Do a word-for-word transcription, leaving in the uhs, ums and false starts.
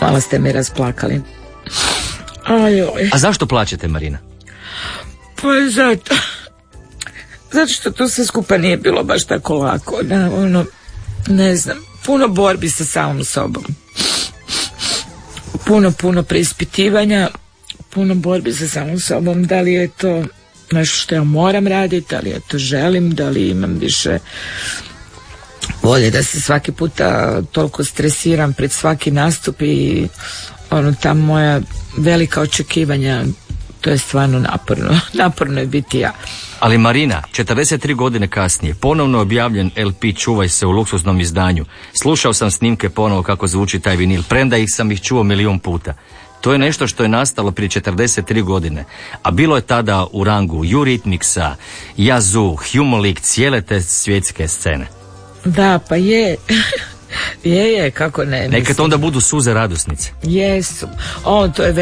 Malo ste me rasplakali. Ajoj. A zašto plačete, Marina? Pa zato. Zato što to sve skupa nije bilo baš tako lako. Da, ono, ne znam, puno borbi sa samom sobom. Puno, puno preispitivanja, puno borbi sa samom sobom. Da li je to nešto što ja moram raditi, da li ja to želim, da li imam više volje da se svaki puta toliko stresiram pred svaki nastup i ono, ta moja velika očekivanja, to je stvarno naporno. Naporno je biti ja. Ali Marina, četrdeset tri godine kasnije, ponovno objavljen el pe Čuvaj se u luksuznom izdanju. Slušao sam snimke ponovo kako zvuči taj vinil, premda ih sam ih čuo milijun puta. To je nešto što je nastalo prije četrdeset tri godine, a bilo je tada u rangu Eurythmicsa, Yazoo, Human League, cijele te svjetske scene. Da, pa je. je, je, kako ne. Nekad onda budu suze radosnice. Jesu. O, to je